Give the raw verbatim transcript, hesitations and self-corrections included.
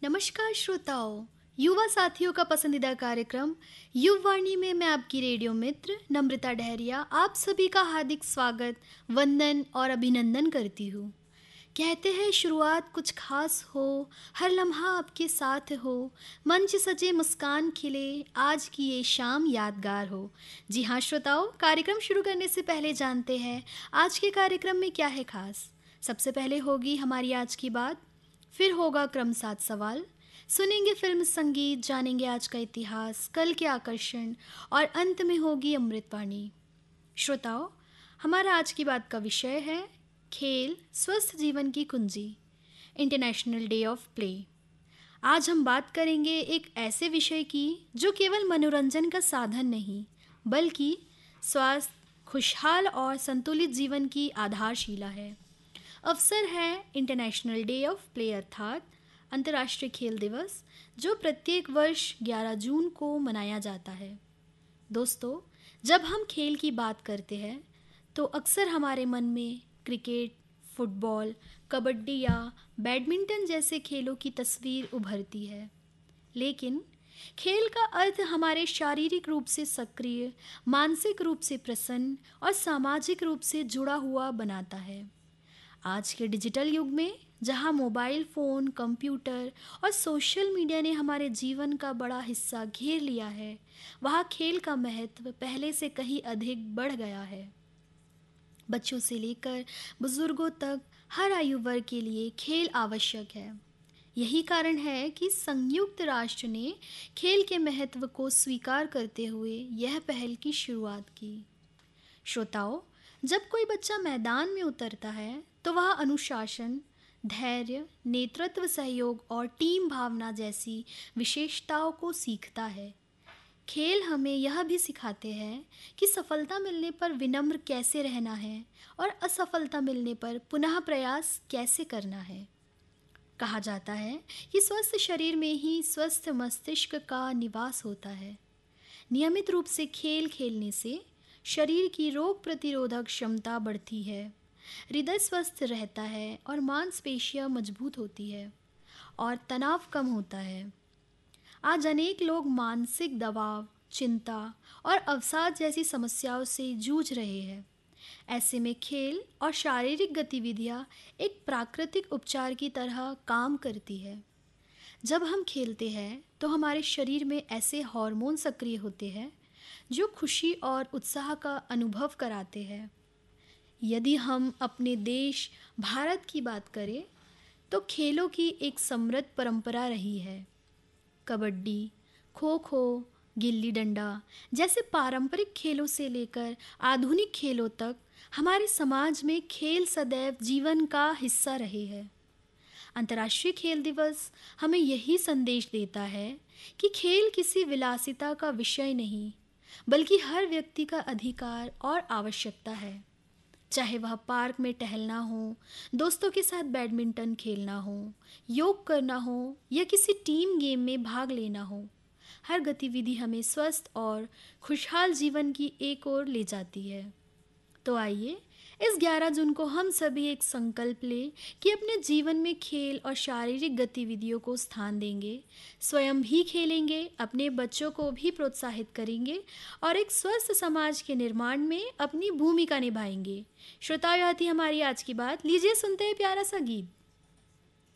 नमस्कार श्रोताओं, युवा साथियों का पसंदीदा कार्यक्रम युववाणी में मैं आपकी रेडियो मित्र नम्रता डहरिया आप सभी का हार्दिक स्वागत, वंदन और अभिनंदन करती हूँ। कहते हैं शुरुआत कुछ खास हो, हर लम्हा आपके साथ हो, मंच सजे मुस्कान खिले, आज की ये शाम यादगार हो। जी हाँ श्रोताओं, कार्यक्रम शुरू करने से पहले जानते हैं आज के कार्यक्रम में क्या है खास। सबसे पहले होगी हमारी आज की बात, फिर होगा क्रम सात सवाल, सुनेंगे फिल्म संगीत, जानेंगे आज का इतिहास, कल के आकर्षण और अंत में होगी अमृतवाणी। श्रोताओं, हमारा आज की बात का विषय है खेल स्वस्थ जीवन की कुंजी, इंटरनेशनल डे ऑफ प्ले। आज हम बात करेंगे एक ऐसे विषय की जो केवल मनोरंजन का साधन नहीं बल्कि स्वास्थ्य, खुशहाल और संतुलित जीवन की आधारशिला है। अवसर है इंटरनेशनल डे ऑफ प्ले अर्थात अंतर्राष्ट्रीय खेल दिवस, जो प्रत्येक वर्ष ग्यारह जून को मनाया जाता है। दोस्तों, जब हम खेल की बात करते हैं तो अक्सर हमारे मन में क्रिकेट, फुटबॉल, कबड्डी या बैडमिंटन जैसे खेलों की तस्वीर उभरती है। लेकिन खेल का अर्थ हमारे शारीरिक रूप से सक्रिय, मानसिक रूप से प्रसन्न और सामाजिक रूप से जुड़ा हुआ बनाता है। आज के डिजिटल युग में जहां मोबाइल फ़ोन, कंप्यूटर और सोशल मीडिया ने हमारे जीवन का बड़ा हिस्सा घेर लिया है, वहां खेल का महत्व पहले से कहीं अधिक बढ़ गया है। बच्चों से लेकर बुजुर्गों तक हर आयु वर्ग के लिए खेल आवश्यक है। यही कारण है कि संयुक्त राष्ट्र ने खेल के महत्व को स्वीकार करते हुए यह पहल की शुरुआत की। श्रोताओं, जब कोई बच्चा मैदान में उतरता है तो वह अनुशासन, धैर्य, नेतृत्व, सहयोग और टीम भावना जैसी विशेषताओं को सीखता है। खेल हमें यह भी सिखाते हैं कि सफलता मिलने पर विनम्र कैसे रहना है और असफलता मिलने पर पुनः प्रयास कैसे करना है। कहा जाता है कि स्वस्थ शरीर में ही स्वस्थ मस्तिष्क का निवास होता है। नियमित रूप से खेल खेलने से शरीर की रोग प्रतिरोधक क्षमता बढ़ती है, हृदय स्वस्थ रहता है और मांसपेशियां मजबूत होती है और तनाव कम होता है। आज अनेक लोग मानसिक दबाव, चिंता और अवसाद जैसी समस्याओं से जूझ रहे हैं। ऐसे में खेल और शारीरिक गतिविधियां एक प्राकृतिक उपचार की तरह काम करती है। जब हम खेलते हैं तो हमारे शरीर में ऐसे हार्मोन सक्रिय होते हैं जो खुशी और उत्साह का अनुभव कराते हैं। यदि हम अपने देश भारत की बात करें तो खेलों की एक समृद्ध परंपरा रही है। कबड्डी, खो खो, गिल्ली डंडा जैसे पारंपरिक खेलों से लेकर आधुनिक खेलों तक हमारे समाज में खेल सदैव जीवन का हिस्सा रहे हैं। अंतर्राष्ट्रीय खेल दिवस हमें यही संदेश देता है कि खेल किसी विलासिता का विषय नहीं बल्कि हर व्यक्ति का अधिकार और आवश्यकता है। चाहे वह पार्क में टहलना हो, दोस्तों के साथ बैडमिंटन खेलना हो, योग करना हो या किसी टीम गेम में भाग लेना हो, हर गतिविधि हमें स्वस्थ और खुशहाल जीवन की एक ओर ले जाती है। तो आइए इस ग्यारह जून को हम सभी एक संकल्प लें कि अपने जीवन में खेल और शारीरिक गतिविधियों को स्थान देंगे, स्वयं भी खेलेंगे, अपने बच्चों को भी प्रोत्साहित करेंगे और एक स्वस्थ समाज के निर्माण में अपनी भूमिका निभाएंगे। श्रोताओं, यह थी हमारी आज की बात। लीजिए सुनते हैं प्यारा सा गीत।